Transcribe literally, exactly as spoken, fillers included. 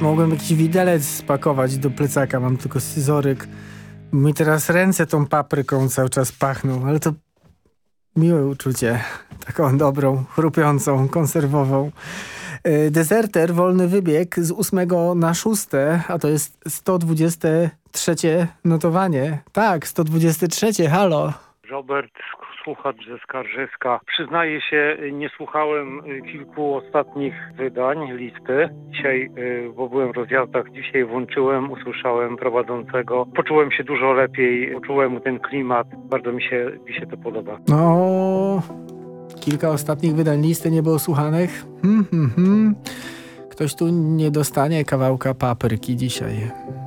Mogłem jakiś widelec spakować do plecaka, mam tylko scyzoryk. Mi teraz ręce tą papryką cały czas pachną, ale to miłe uczucie. Taką dobrą, chrupiącą, konserwową. Deserter, wolny wybieg z ósmego na szóste, a to jest sto dwudzieste trzecie notowanie. Tak, sto dwudzieste trzecie, halo. Robert, słuchacz ze Skarżyska. Przyznaję się, nie słuchałem kilku ostatnich wydań listy. Dzisiaj, bo byłem w rozjazdach, dzisiaj włączyłem, usłyszałem prowadzącego. Poczułem się dużo lepiej, poczułem ten klimat. Bardzo mi się, mi się to podoba. No, kilka ostatnich wydań listy nie było słuchanych. Hmm, hmm, hmm. Ktoś tu nie dostanie kawałka papryki dzisiaj.